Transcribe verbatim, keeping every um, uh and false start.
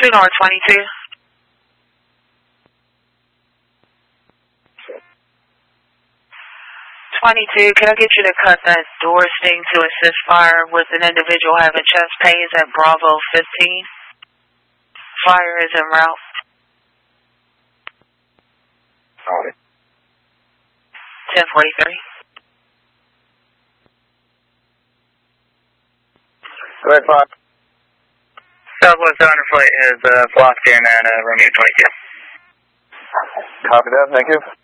two North twenty-two. twenty-two, can I get you to cut that door sting to assist fire with an individual having chest pains at Bravo fifteen? Fire is en route. Alright. ten forty-three. Red Fox. Southwest one hundred flight is uh, Flosky and uh, Romeo twenty-two. Copy that, thank you.